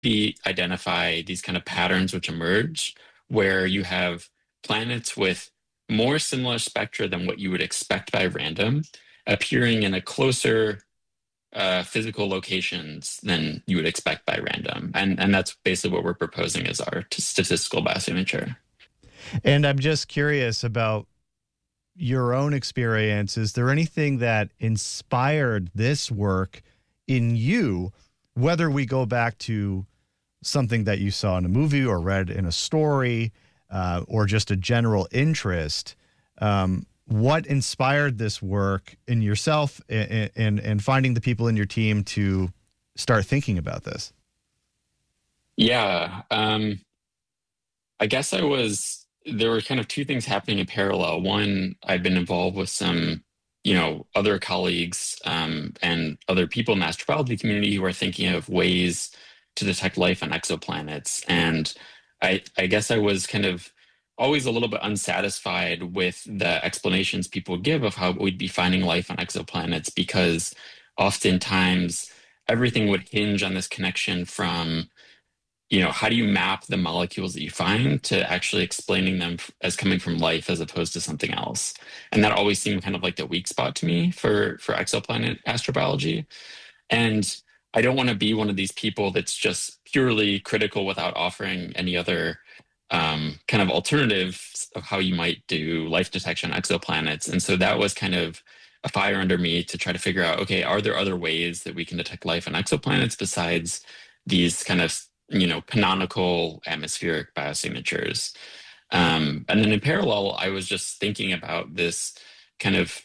identify these kind of patterns which emerge where you have planets with more similar spectra than what you would expect by random appearing in a closer physical locations than you would expect by random. And that's basically what we're proposing as our statistical biosignature. And I'm just curious about your own experience. Is there anything that inspired this work in you, whether we go back to something that you saw in a movie or read in a story, or just a general interest? What inspired this work in yourself and finding the people in your team to start thinking about this? Yeah, I guess there were kind of two things happening in parallel. One, I've been involved with some, other colleagues and other people in the astrobiology community who are thinking of ways to detect life on exoplanets. And I guess I was kind of always a little bit unsatisfied with the explanations people give of how we'd be finding life on exoplanets, because oftentimes everything would hinge on this connection from how do you map the molecules that you find to actually explaining them as coming from life as opposed to something else? And that always seemed kind of like the weak spot to me for exoplanet astrobiology. And I don't want to be one of these people that's just purely critical without offering any other kind of alternatives of how you might do life detection on exoplanets. And so that was kind of a fire under me to try to figure out, okay, are there other ways that we can detect life on exoplanets besides these kind of canonical atmospheric biosignatures? And then in parallel, I was just thinking about this kind of,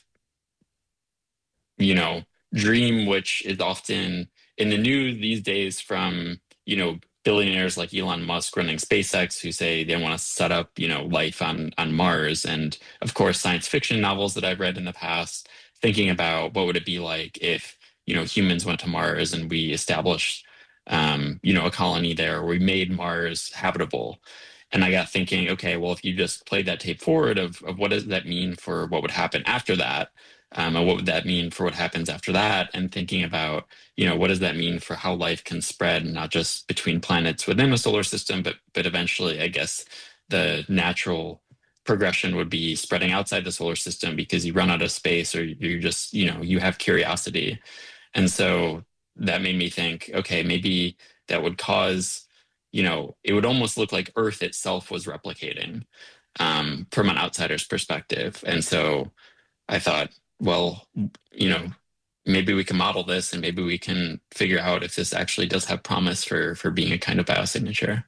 dream, which is often in the news these days from, billionaires like Elon Musk running SpaceX who say they want to set up, life on Mars. And of course, science fiction novels that I've read in the past, thinking about what would it be like if, humans went to Mars and we established a colony there, where we made Mars habitable. And I got thinking, okay, well, if you just played that tape forward of what does that mean for what would happen after that, and what would that mean for what happens after that, and thinking about, what does that mean for how life can spread, not just between planets within a solar system, but eventually, I guess, the natural progression would be spreading outside the solar system because you run out of space, or you're just, you have curiosity. And so that made me think, okay, maybe that would cause, it would almost look like Earth itself was replicating from an outsider's perspective. And so I thought, well, maybe we can model this and maybe we can figure out if this actually does have promise for being a kind of biosignature.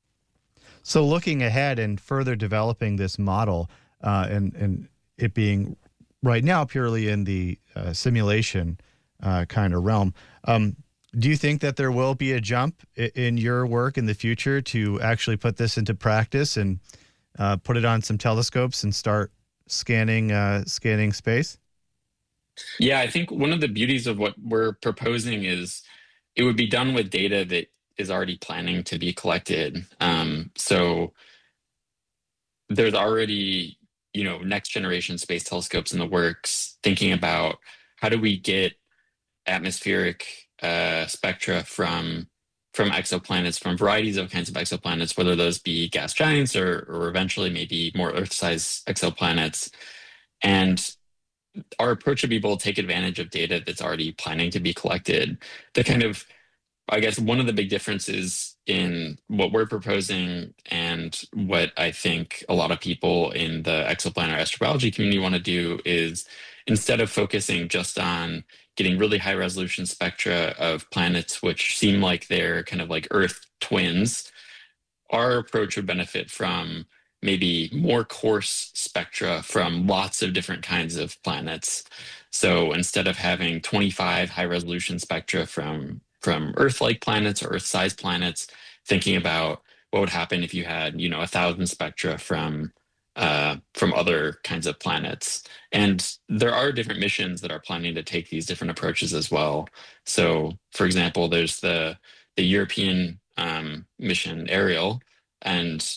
So looking ahead and further developing this model, and it being right now purely in the simulation kind of realm, do you think that there will be a jump in your work in the future to actually put this into practice and put it on some telescopes and start scanning space? Yeah, I think one of the beauties of what we're proposing is it would be done with data that is already planning to be collected. So there's already, next generation space telescopes in the works thinking about how do we get atmospheric spectra from exoplanets, from varieties of kinds of exoplanets, whether those be gas giants or eventually maybe more Earth-sized exoplanets. And our approach would be able to take advantage of data that's already planning to be collected. The kind of, I guess, one of the big differences in what we're proposing and what I think a lot of people in the exoplanet astrobiology community want to do is, instead of focusing just on getting really high resolution spectra of planets which seem like they're kind of like Earth twins, our approach would benefit from maybe more coarse spectra from lots of different kinds of planets. So instead of having 25 high resolution spectra from Earth-like planets or Earth-sized planets, thinking about what would happen if you had, 1,000 spectra from other kinds of planets. And there are different missions that are planning to take these different approaches as well. So, for example, there's the European mission Ariel, and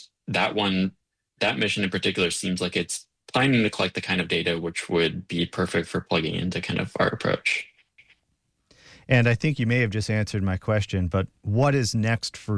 that mission in particular seems like it's planning to collect the kind of data which would be perfect for plugging into kind of our approach. And I think you may have just answered my question, but what is next for